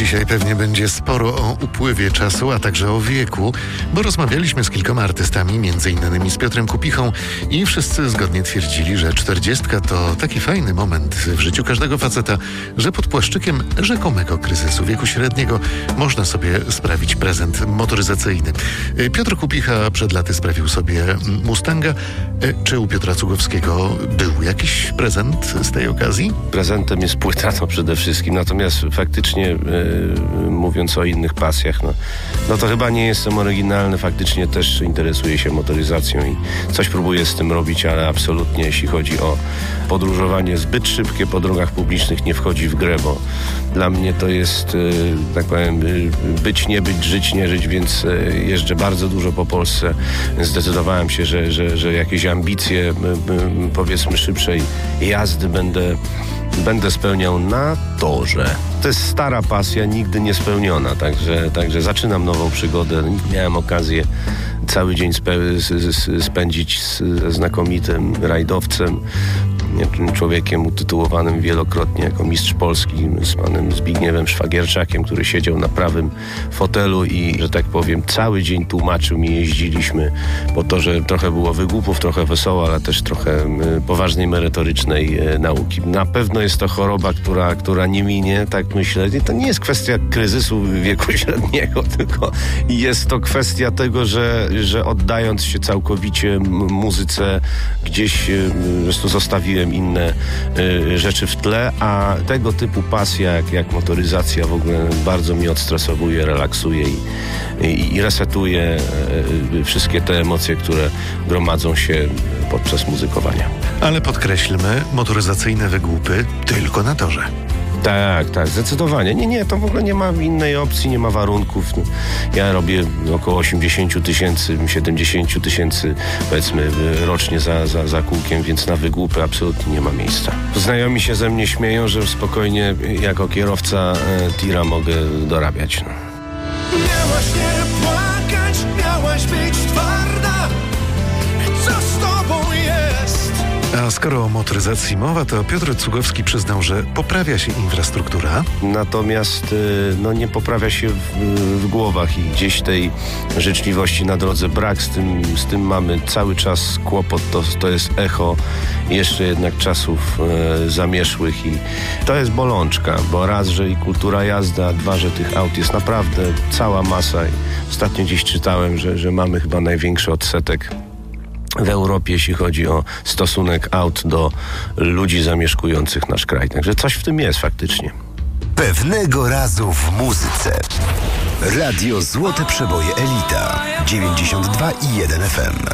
Dzisiaj pewnie będzie sporo o upływie czasu, a także o wieku, bo rozmawialiśmy z kilkoma artystami, m.in. z Piotrem Kupichą i wszyscy zgodnie twierdzili, że 40 to taki fajny moment w życiu każdego faceta, że pod płaszczykiem rzekomego kryzysu wieku średniego można sobie sprawić prezent motoryzacyjny. Piotr Kupicha przed laty sprawił sobie Mustanga. Czy u Piotra Cugowskiego był jakiś prezent z tej okazji? Prezentem jest płyta, to przede wszystkim, natomiast faktycznie mówiąc o innych pasjach, no to chyba nie jestem oryginalny, faktycznie też interesuję się motoryzacją i coś próbuję z tym robić, ale absolutnie jeśli chodzi o podróżowanie zbyt szybkie po drogach publicznych nie wchodzi w grę, bo dla mnie to jest, tak powiem, być, nie być, żyć, nie żyć, więc jeżdżę bardzo dużo po Polsce. Zdecydowałem się, że jakieś ambicje, powiedzmy, szybszej jazdy będę spełniał na torze. To jest stara pasja, nigdy nie spełniona, także zaczynam nową przygodę. Miałem okazję cały dzień spędzić ze znakomitym rajdowcem, człowiekiem utytułowanym wielokrotnie jako mistrz Polski, z panem Zbigniewem Szwagierczakiem, który siedział na prawym fotelu i, że tak powiem, cały dzień tłumaczył mi, jeździliśmy po to, że trochę było wygłupów, trochę wesoło, ale też trochę poważnej, merytorycznej nauki. Na pewno jest to choroba, która nie minie, tak myślę. I to nie jest kwestia kryzysu wieku średniego, tylko jest to kwestia tego, że oddając się całkowicie muzyce, gdzieś po prostu zostawiłem inne rzeczy w tle, a tego typu pasja jak motoryzacja w ogóle bardzo mnie odstresowuje, relaksuje i resetuje wszystkie te emocje, które gromadzą się podczas muzykowania. Ale podkreślmy, motoryzacyjne wygłupy tylko na torze. Tak, zdecydowanie. Nie, to w ogóle nie ma innej opcji, nie ma warunków. Ja robię około 80 000, 70 000 powiedzmy rocznie za kółkiem, więc na wygłupy absolutnie nie ma miejsca. Znajomi się ze mnie śmieją, że spokojnie jako kierowca tira mogę dorabiać. Miałaś nie płakać, miałaś być twarda. Co z tobą jest? A skoro o motoryzacji mowa, to Piotr Cugowski przyznał, że poprawia się infrastruktura. Natomiast nie poprawia się w głowach i gdzieś tej życzliwości na drodze brak. Z tym mamy cały czas kłopot. To jest echo jeszcze jednak czasów zamierzchłych i to jest bolączka, bo raz, że i kultura jazdy, a dwa, że tych aut jest naprawdę cała masa. I ostatnio gdzieś czytałem, że mamy chyba największy odsetek w Europie, jeśli chodzi o stosunek aut do ludzi zamieszkujących nasz kraj. Także coś w tym jest faktycznie. Pewnego razu w muzyce. Radio Złote Przeboje Elita 92,1 FM.